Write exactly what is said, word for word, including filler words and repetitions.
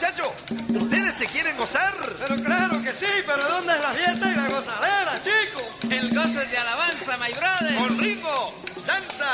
muchachos, ¿ustedes se quieren gozar? Pero claro que sí, pero ¿dónde es la fiesta y la gozadera, chicos? El gozo es de alabanza, my brother. Con Ringo, danza.